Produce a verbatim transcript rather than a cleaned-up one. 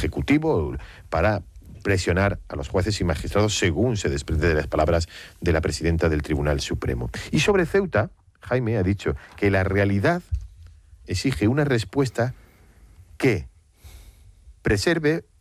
Ejecutivo para presionar a los jueces y magistrados, según se desprende de las palabras de la presidenta del Tribunal Supremo. Y sobre Ceuta, Jaime ha dicho que la realidad exige una respuesta que preserve